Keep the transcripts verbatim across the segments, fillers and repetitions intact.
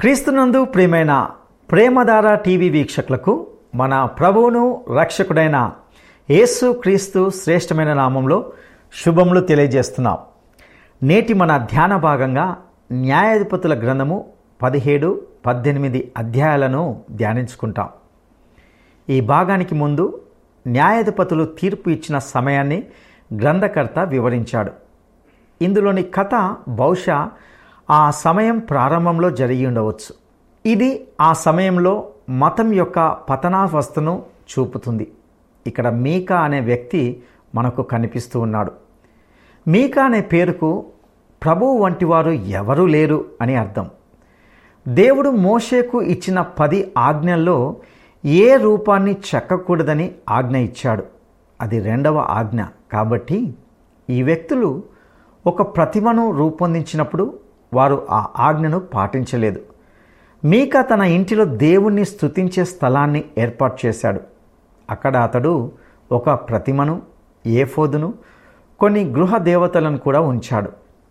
క్రీస్తునందు ప్రియమైన ప్రేమధార టీవీ వీక్షకులకు మన ప్రభువును రక్షకుడైన యేసు క్రీస్తు శ్రేష్టమైన నామంలో శుభములు తెలియజేస్తున్నాం. నేటి మన ధ్యాన భాగంగా న్యాయాధిపతుల గ్రంథము పదిహేడు పద్దెనిమిది అధ్యాయాలను ధ్యానించుకుంటాం. ఈ భాగానికి ముందు న్యాయాధిపతులు తీర్పు ఇచ్చిన సమయాన్ని గ్రంథకర్త వివరించాడు. ఇందులోని కథ బహుశా ఆ సమయం ప్రారంభంలో జరిగి ఉండవచ్చు. ఇది ఆ సమయంలో మతం యొక్క పతనావస్థను చూపుతుంది. ఇక్కడ మీకా అనే వ్యక్తి మనకు కనిపిస్తూ ఉన్నాడు. మీకా అనే పేరుకు ప్రభువు వంటి వారు ఎవరూ లేరు అని అర్థం. దేవుడు మోషేకు ఇచ్చిన పది ఆజ్ఞల్లో ఏ రూపాన్ని చెక్కకూడదని ఆజ్ఞ ఇచ్చాడు. అది రెండవ ఆజ్ఞ. కాబట్టి ఈ వ్యక్తులు ఒక ప్రతిమను రూపొందించినప్పుడు వారు ఆ ఆజ్ఞను పాటించలేదు. మీకా తన ఇంటిలో దేవుణ్ణి స్తుతించే స్థలాన్ని ఏర్పాటు చేశాడు. అక్కడ అతడు ఒక ప్రతిమను, ఏఫోదును, కొన్ని గృహ దేవతలను కూడా ఉంచాడు.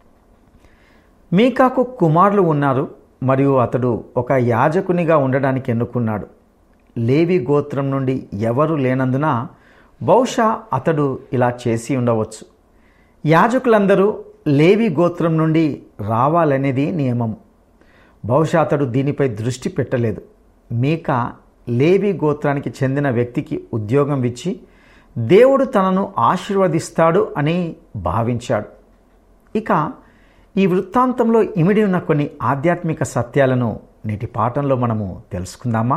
మీకాకు కుమారులు ఉన్నారు మరియు అతడు ఒక యాజకునిగా ఉండడానికి ఎన్నుకున్నాడు. లేవి గోత్రం నుండి ఎవరు లేనందున బహుశా అతడు ఇలా చేసి ఉండవచ్చు. యాజకులందరూ లేవి గోత్రం నుండి రావాలనేది నియమం. బహుశా అతడు దీనిపై దృష్టి పెట్టలేదు. మీకా లేవి గోత్రానికి చెందిన వ్యక్తికి ఉద్యోగం ఇచ్చి దేవుడు తనను ఆశీర్వదిస్తాడు అని భావించాడు. ఇక ఈ వృత్తాంతంలో ఇమిడి ఉన్న కొన్ని ఆధ్యాత్మిక సత్యాలను నేటి పాఠంలో మనము తెలుసుకుందామా?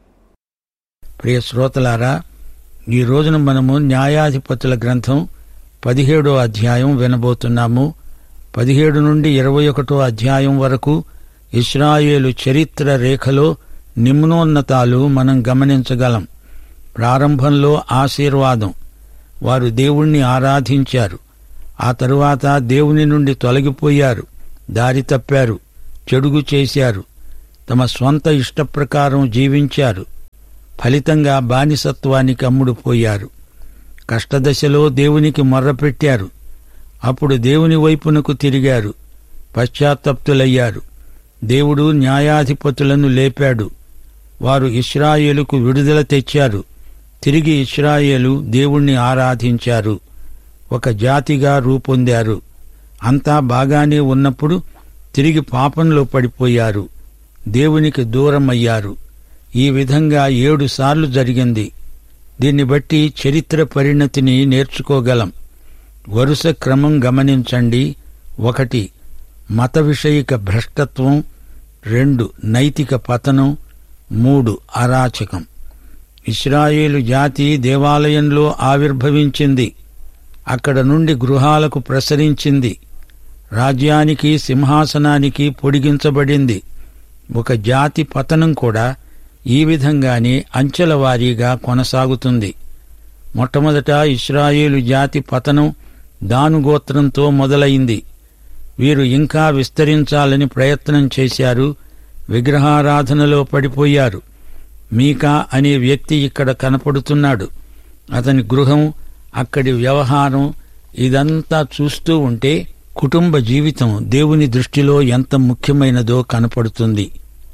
ప్రియ శ్రోతలారా, ఈ రోజున మనము న్యాయాధిపతుల గ్రంథం పదిహేడో అధ్యాయం వినబోతున్నాము. పదిహేడు నుండి ఇరవై ఒకటో అధ్యాయం వరకు ఇశ్రాయేలు చరిత్ర రేఖలో నిమ్నోన్నతాలు మనం గమనించగలం. ప్రారంభంలో ఆశీర్వాదం. వారు దేవుణ్ణి ఆరాధించారు. ఆ తరువాత దేవుని నుండి తొలగిపోయారు, దారి తప్పారు, చెడుగు చేశారు, తమ స్వంత ఇష్టప్రకారం జీవించారు. ఫలితంగా బానిసత్వానికి అమ్ముడుపోయారు. కష్టదశలో దేవునికి మొర్రపెట్టారు. అప్పుడు దేవుని వైపునకు తిరిగారు, పశ్చాత్తప్తులయ్యారు. దేవుడు న్యాయాధిపతులను లేపాడు. వారు ఇశ్రాయేలుకు విడుదల తెచ్చారు. తిరిగి ఇశ్రాయేలు దేవుణ్ణి ఆరాధించారు, ఒక జాతిగా రూపొందారు. అంతా బాగానే ఉన్నప్పుడు తిరిగి పాపంలో పడిపోయారు, దేవునికి దూరమయ్యారు. ఈ విధంగా ఏడు సార్లు జరిగింది. దీన్ని బట్టి చరిత్ర పరిణతిని నేర్చుకోగలం. వరుస క్రమం గమనించండి. ఒకటి, మత విషయిక భ్రష్టత్వం. రెండు, నైతిక పతనం. మూడు, అరాచకం. ఇశ్రాయేలు జాతి దేవాలయంలో ఆవిర్భవించింది. అక్కడ నుండి గృహాలకు ప్రసరించింది. రాజ్యానికి, సింహాసనానికి పొడిగించబడింది. ఒక జాతి పతనం కూడా ఈ విధంగానే అంచెలవారీగా కొనసాగుతుంది. మొట్టమొదట ఇశ్రాయేలు జాతి పతనం దాను గోత్రంతో మొదలైంది. వీరు ఇంకా విస్తరించాలని ప్రయత్నం చేశారు. విగ్రహారాధనలో పడిపోయారు. మీకా అనే వ్యక్తి ఇక్కడ కనపడుతున్నాడు. అతని గృహం, అక్కడి వ్యవహారం ఇదంతా చూస్తూ ఉంటే కుటుంబ జీవితం దేవుని దృష్టిలో ఎంత ముఖ్యమైనదో కనపడుతుంది.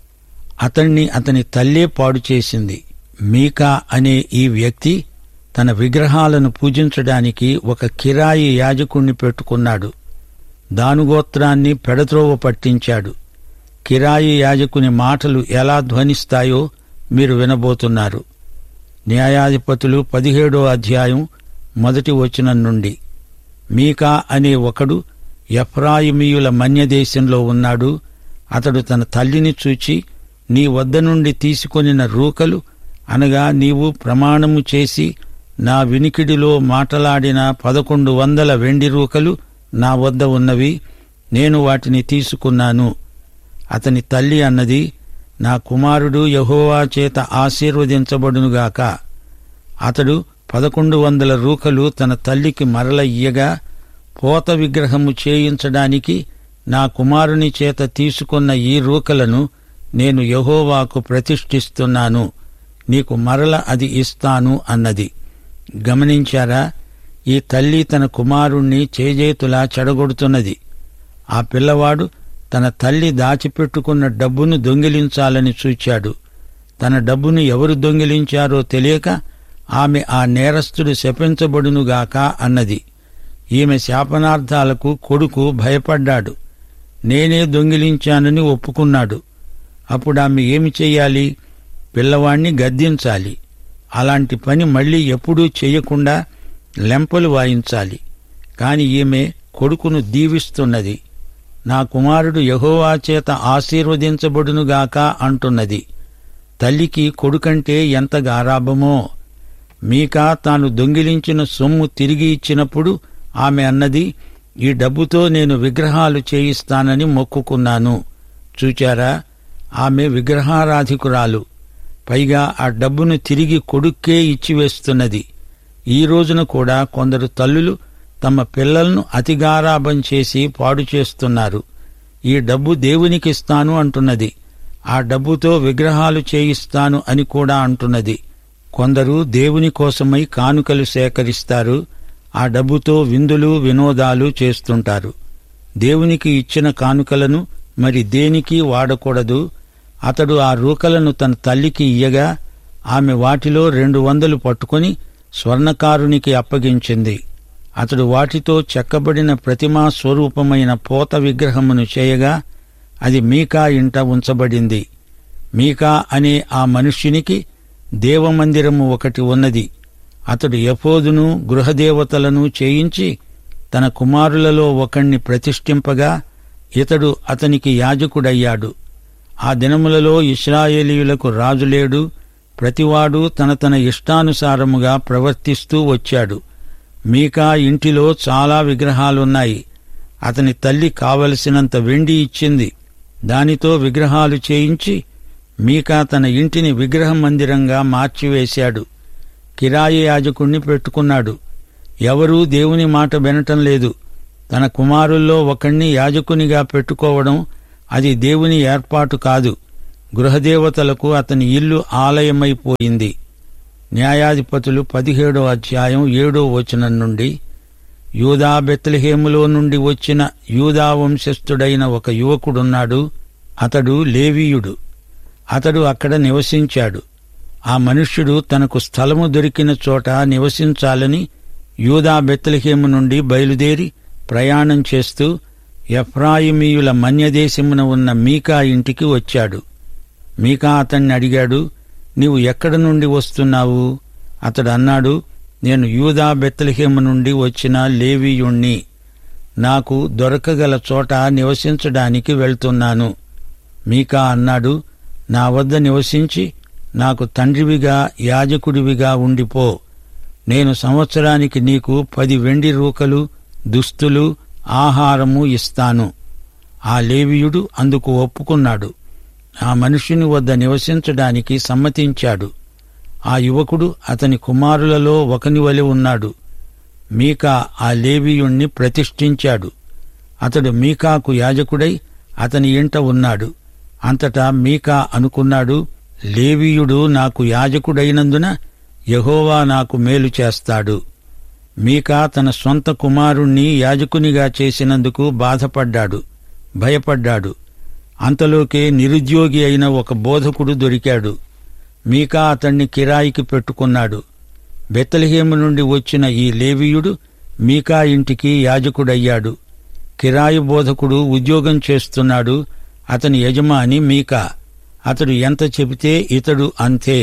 అతణ్ణి అతని తల్లే పాడు చేసింది. మీకా అనే ఈ వ్యక్తి తన విగ్రహాలను పూజించడానికి ఒక కిరాయి యాజకుణ్ణి పెట్టుకున్నాడు. దానుగోత్రాన్ని పెడత్రోవ పట్టించాడు. కిరాయి యాజకుని మాటలు ఎలా ధ్వనిస్తాయో మీరు వినబోతున్నారు. న్యాయాధిపతులు పదిహేడో అధ్యాయం మొదటి వచనం నుండి. మీకా అనే ఒకడు ఎఫ్రాయిమీయుల మన్యదేశంలో ఉన్నాడు. అతడు తన తల్లిని చూచి, నీ వద్ద నుండి తీసుకొనిన రూకలు, అనగా నీవు ప్రమాణము చేసి నా వినికిడిలో మాటలాడిన పదకొండు వందల వెండి రూకలు నా వద్ద ఉన్నవి. నేను వాటిని తీసుకున్నాను. అతని తల్లి అన్నది, నా కుమారుడు యెహోవా చేత ఆశీర్వదించబడునుగాక. అతడు పదకొండు వందల రూకలు తన తల్లికి మరల ఇయ్యగా, పోత విగ్రహము చేయించడానికి నా కుమారుని చేత తీసుకున్న ఈ రూకలను నేను యెహోవాకు ప్రతిష్ఠిస్తున్నాను, నీకు మరల అది ఇస్తాను అన్నది. గమనించారా? ఈ తల్లి తన కుమారుణ్ణి చేజేతులా చెడగొడుతున్నది. ఆ పిల్లవాడు తన తల్లి దాచిపెట్టుకున్న డబ్బును దొంగిలించాలని చూచాడు. తన డబ్బును ఎవరు దొంగిలించారో తెలియక ఆమె ఆ నేరస్తుడు శపించబడునుగాక అన్నది. ఈమె శాపనార్థాలకు కొడుకు భయపడ్డాడు. నేనే దొంగిలించానని ఒప్పుకున్నాడు. అప్పుడామె ఏమి చెయ్యాలి? పిల్లవాణ్ణి గద్దించాలి. అలాంటి పని మళ్లీ ఎప్పుడూ చెయ్యకుండా లెంపలు వాయించాలి. కాని ఈమె కొడుకును దీవిస్తున్నది. నా కుమారుడు యెహోవా చేత ఆశీర్వదించబడునుగాక అంటున్నది. తల్లికి కొడుకంటే ఎంత గారాబమో! మీకా తాను దొంగిలించిన సొమ్ము తిరిగి ఇచ్చినప్పుడు ఆమె అన్నది, ఈ డబ్బుతో నేను విగ్రహాలు చేయిస్తానని మొక్కుకున్నాను. చూచారా, ఆమె విగ్రహారాధికురాలు. పైగా ఆ డబ్బును తిరిగి కొడుక్కే ఇచ్చివేస్తున్నది. ఈ రోజున కూడా కొందరు తల్లులు తమ పిల్లలను అతిగారాబం చేసి పాడు చేస్తున్నారు. ఈ డబ్బు దేవునికిస్తాను అంటున్నది. ఆ డబ్బుతో విగ్రహాలు చేయిస్తాను అని కూడా అంటున్నది. కొందరు దేవుని కోసమై కానుకలు సేకరిస్తారు. ఆ డబ్బుతో విందులు వినోదాలు చేస్తుంటారు. దేవునికి ఇచ్చిన కానుకలను మరి దేనికి వాడకూడదు. అతడు ఆ రూకలను తన తల్లికి ఇయ్యగా ఆమె వాటిలో రెండు వందలు పట్టుకుని స్వర్ణకారునికి అప్పగించింది. అతడు వాటితో చెక్కబడిన ప్రతిమా స్వరూపమైన పోత విగ్రహమును చేయగా అది మీకా ఇంట ఉంచబడింది. మీకా అనే ఆ మనుష్యునికి దేవమందిరము ఒకటి ఉన్నది. అతడు ఎఫోదును గృహదేవతలను చేయించి తన కుమారులలో ఒకణ్ణి ప్రతిష్ఠింపగా ఇతడు అతనికి యాజకుడయ్యాడు. ఆ దినములలో ఇశ్రాయేలీయులకు రాజులేడు. ప్రతివాడు తన తన ఇష్టానుసారముగా ప్రవర్తిస్తూ వచ్చాడు. మీకా ఇంటిలో చాలా విగ్రహాలున్నాయి. అతని తల్లి కావలసినంత వెండి ఇచ్చింది. దానితో విగ్రహాలు చేయించి మీకా తన ఇంటిని విగ్రహ మందిరంగా మార్చివేశాడు. కిరాయి యాజకుణ్ణి పెట్టుకున్నాడు. ఎవరూ దేవుని మాట వినటం లేదు. తన కుమారుల్లో ఒకణ్ణి యాజకునిగా పెట్టుకోవడం అది దేవుని ఏర్పాటు కాదు. గృహదేవతలకు అతని ఇల్లు ఆలయమైపోయింది. న్యాయాధిపతులు పదిహేడో అధ్యాయం ఏడో వచనం నుండి, యూదా బెత్లెహేములో నుండి వచ్చిన యూదా వంశస్థుడైన ఒక యువకుడున్నాడు. అతడు లేవీయుడు. అతడు అక్కడ నివసించాడు. ఆ మనుష్యుడు తనకు స్థలము దొరికిన చోట నివసించాలని యూదా బెత్లెహేము నుండి బయలుదేరి ప్రయాణం చేస్తూ ఎఫ్రాయిమీయుల మన్యదేశమున ఉన్న మీకా ఇంటికి వచ్చాడు. మీకా అతన్ని అడిగాడు, నీవు ఎక్కడ నుండి వస్తున్నావు? అతడు అన్నాడు, నేను యూదా బెత్లెహేము నుండి వచ్చిన లేవీయుణ్ణి. నాకు దొరకగల చోట నివసించడానికి వెళ్తున్నాను. మీకా అన్నాడు, నా వద్ద నివసించి నాకు తండ్రివిగా యాజకుడివిగా ఉండిపో. నేను సంవత్సరానికి నీకు పది వెండి రూకలు, దుస్తులు, ఆహారము ఇస్తాను. ఆ లేవీయుడు అందుకు ఒప్పుకున్నాడు. ఆ మనుష్యుని వద్ద నివసించడానికి సమ్మతించాడు. ఆ యువకుడు అతని కుమారులలో ఒకని వలె ఉన్నాడు. మీకా ఆ లేవీయుణ్ణి ప్రతిష్ఠించాడు. అతడు మీకాకు యాజకుడై అతని ఇంట ఉన్నాడు. అంతటా మీకా అనుకున్నాడు, లేవీయుడు నాకు యాజకుడైనందున యెహోవా నాకు మేలు చేస్తాడు. మీకా తన సొంత కుమారుణ్ణి యాజకునిగా చేసినందుకు బాధపడ్డాడు, భయపడ్డాడు. అంతలోకే నిరుద్యోగి అయిన ఒక బోధకుడు దొరికాడు. మీకా అతణ్ణి కిరాయికి పెట్టుకున్నాడు. బెత్లెహేము నుండి వచ్చిన ఈ లేవీయుడు మీకా ఇంటికి యాజకుడయ్యాడు. కిరాయి బోధకుడు ఉద్యోగం చేస్తున్నాడు. అతని యజమాని మీకా. అతడు ఎంత చెబితే ఇతడు అంతే.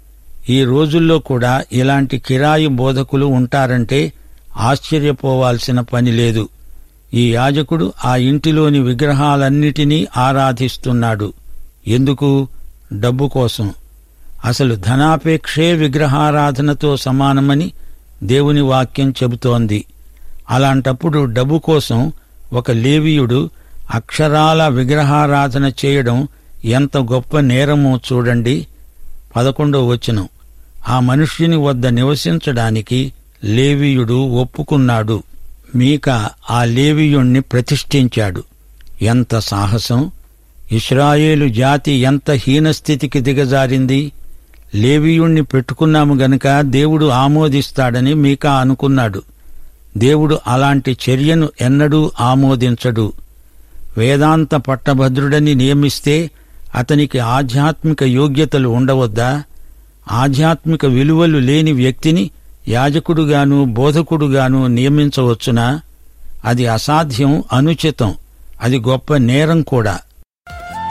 ఈ రోజుల్లో కూడా ఇలాంటి కిరాయి బోధకులు ఉంటారంటే ఆశ్చర్యపోవాల్సిన పని లేదు. ఈ యాజకుడు ఆ ఇంటిలోని విగ్రహాలన్నిటినీ ఆరాధిస్తున్నాడు. ఎందుకు? డబ్బు కోసం. అసలు ధనాపేక్షే విగ్రహారాధనతో సమానమని దేవుని వాక్యం చెబుతోంది. అలాంటప్పుడు డబ్బు కోసం ఒక లేవీయుడు అక్షరాల విగ్రహారాధన చేయడం ఎంత గొప్ప నేరమో చూడండి. పదకొండో వచనం, ఆ మనుష్యుని వద్ద నివసించడానికి లేవీయుడు ఒప్పుకున్నాడు. మీకా ఆ లేవీయుణ్ణి ప్రతిష్ఠించాడు. ఎంత సాహసం! ఇశ్రాయేలు జాతి ఎంత హీనస్థితికి దిగజారింది. లేవీయుణ్ణి పెట్టుకున్నాము గనుక దేవుడు ఆమోదిస్తాడని మీకా అనుకున్నాడు. దేవుడు అలాంటి చర్యను ఎన్నడూ ఆమోదించడు. వేదాంత పట్టభద్రుడని నియమిస్తే అతనికి ఆధ్యాత్మిక యోగ్యతలు ఉండవద్దా? ఆధ్యాత్మిక విలువలు లేని వ్యక్తిని యాజకుడుగాను బోధకుడుగాను నియమించవచ్చునా? అది అసాధ్యం, అనుచితం. అది గొప్ప నేరం కూడా.